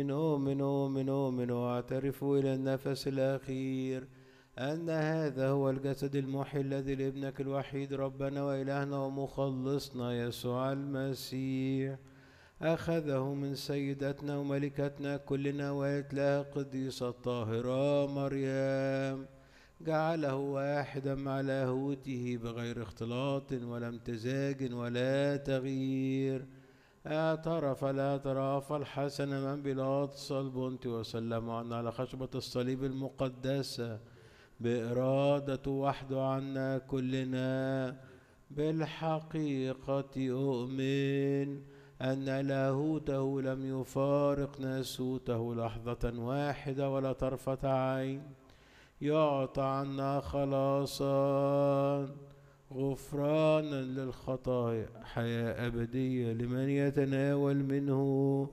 أؤمن وأعترف إلى النفس الأخير أن هذا هو الجسد المحيي الذي لابنك الوحيد ربنا وإلهنا ومخلصنا يسوع المسيح أخذه من سيدتنا وملكتنا كلنا وإتلاها القديسة الطاهرة مريم، جعله واحدا مع لاهوته بغير اختلاط ولا امتزاج ولا تغيير، اعترف الاعتراف الحسن من بيلاطس البنطي وسلم عنا على خشبة الصليب المقدسة بإرادة وحده عنا كلنا. بالحقيقة أؤمن أن لاهوته لم يفارق ناسوته لحظة واحدة ولا طرفة عين، يعطى عنا خلاصا غفرانا للخطايا حياة أبدية لمن يتناول منه.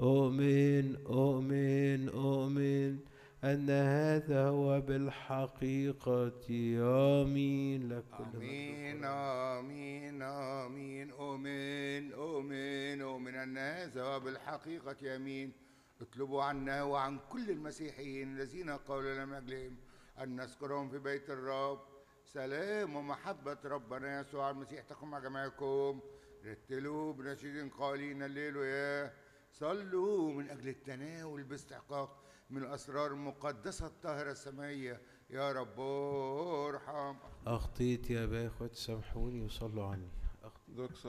أؤمن أن هذا هو بالحقيقة. آمين. لك كل آمين آمين آمين. أؤمن أن هذا هو بالحقيقة. يمين. اطلبوا عنا وعن كل المسيحيين الذين قالوا لنا من أجلهم أن نذكرهم في بيت الرب. سلام ومحبة ربنا يسوع المسيح تكون مع جميعكم. رتلوا بنشيد قائلين الليلويا. صلوا من أجل التناول باستحقاق من الأسرار المقدسة الطاهرة السمائية. يا رب ارحم. أخطيت يا أبا، إخوة سامحوني وصلوا عني.